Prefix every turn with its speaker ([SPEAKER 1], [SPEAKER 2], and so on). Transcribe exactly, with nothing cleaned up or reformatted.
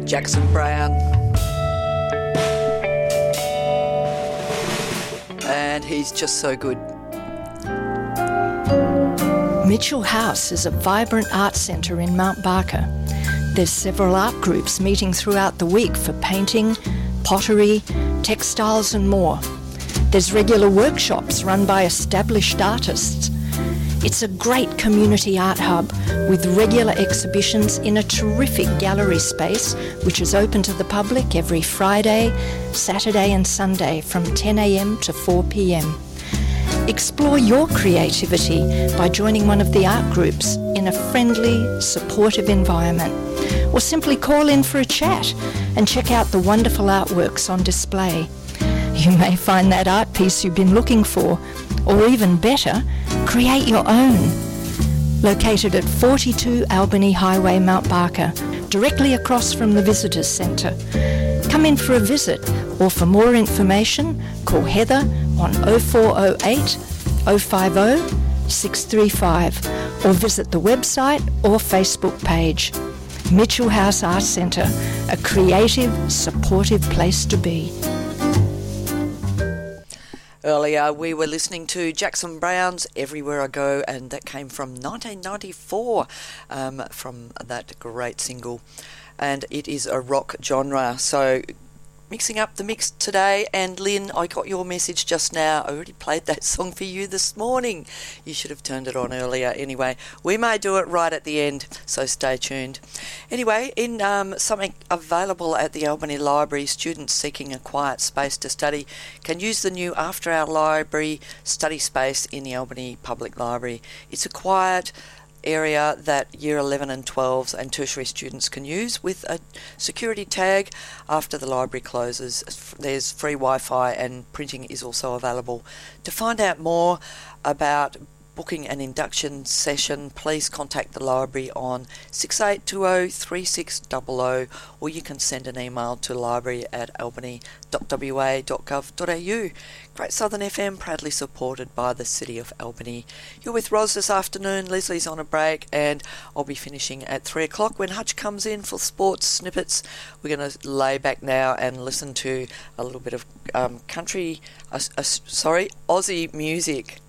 [SPEAKER 1] Jackson Browne. And he's just so good.
[SPEAKER 2] Mitchell House is a vibrant art centre in Mount Barker. There's several art groups meeting throughout the week for painting, pottery, textiles and more. There's regular workshops run by established artists. It's a great community art hub with regular exhibitions in a terrific gallery space which is open to the public every Friday, Saturday and Sunday from ten a m to four p m. Explore your creativity by joining one of the art groups in a friendly, supportive environment, or simply call in for a chat and check out the wonderful artworks on display. You may find that art piece you've been looking for, or even better, create your own. Located at forty-two Albany Highway, Mount Barker, directly across from the Visitors Centre. Come in for a visit, or for more information, call Heather on oh four oh eight, oh five oh, six three five, or visit the website or Facebook page. Mitchell House Art Centre, a creative, supportive place to be.
[SPEAKER 1] Earlier we were listening to Jackson Browne's Everywhere I Go, and that came from nineteen ninety-four, um, from that great single, and it is a rock genre. So mixing up the mix today. And Lynn, I got your message just now. I already played that song for you this morning. You should have turned it on earlier. Anyway, we may do it right at the end, so stay tuned. Anyway, in um, something available at the Albany Library, students seeking a quiet space to study can use the new After Our Library study space in the Albany Public Library. It's a quiet area that year eleven and twelves and tertiary students can use with a security tag after the library closes. There's free Wi-Fi and printing is also available. To find out more about booking an induction session, please contact the library on six eight two oh, three six zero zero, or you can send an email to library at albany dot w a dot gov dot a u. Great Southern F M, proudly supported by the City of Albany. You're with Ros this afternoon. Leslie's on a break, and I'll be finishing at three o'clock when Hutch comes in for sports snippets. We're going to lay back now and listen to a little bit of um, country, uh, uh, sorry, Aussie music.